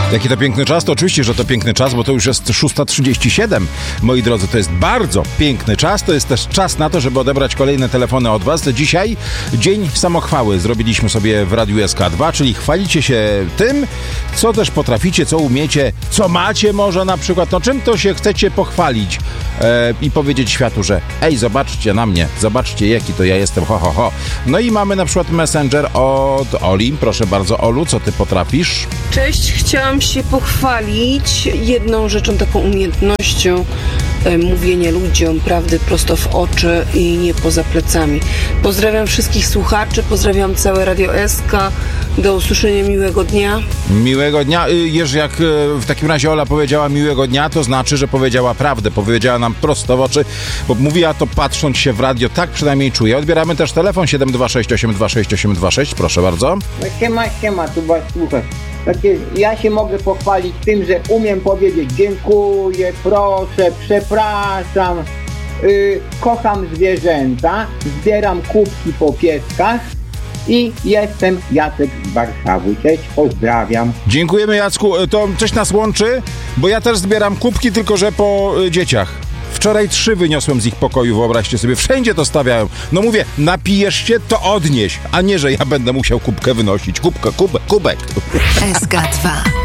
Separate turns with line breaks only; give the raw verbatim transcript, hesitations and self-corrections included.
Jaki to piękny czas? To oczywiście, że to piękny czas, bo to już jest szósta trzydzieści siedem. Moi drodzy, to jest bardzo piękny czas. To jest też czas na to, żeby odebrać kolejne telefony od was. Dzisiaj dzień samochwały zrobiliśmy sobie w Radiu S K dwa, czyli chwalicie się tym, co też potraficie, co umiecie, co macie może na przykład, no czym to się chcecie pochwalić e, i powiedzieć światu, że ej, zobaczcie na mnie, zobaczcie jaki to ja jestem, ho, ho, ho. No i mamy na przykład Messenger od Oli. Proszę bardzo, Olu, co ty potrafisz?
Cześć, chciałam się pochwalić jedną rzeczą, taką umiejętnością e, mówienia ludziom prawdy prosto w oczy i nie poza plecami. Pozdrawiam wszystkich słuchaczy, pozdrawiam całe Radio S K. Do usłyszenia, miłego dnia.
Miłego dnia. Jerzy, jak w takim razie Ola powiedziała miłego dnia, to znaczy, że powiedziała prawdę. Powiedziała nam prosto w oczy, bo mówiła to patrząc się w radio. Tak przynajmniej czuję. Odbieramy też telefon siedem dwa sześć osiem dwa sześć osiem dwa sześć. Proszę bardzo.
No siema, siema, tu was słuchasz. Takie, ja się mogę pochwalić tym, że umiem powiedzieć dziękuję, proszę, przepraszam, yy, kocham zwierzęta, zbieram kubki po pieskach i jestem Jacek z Warszawy. Cześć, pozdrawiam.
Dziękujemy, Jacku. To coś nas łączy, bo ja też zbieram kubki, tylko że po y, dzieciach. Wczoraj trzy wyniosłem z ich pokoju, wyobraźcie sobie. Wszędzie to stawiają. No mówię, napijesz się, to odnieś, a nie, że ja będę musiał kubkę wynosić. Kubkę, kubek, kubek.
S K dwa.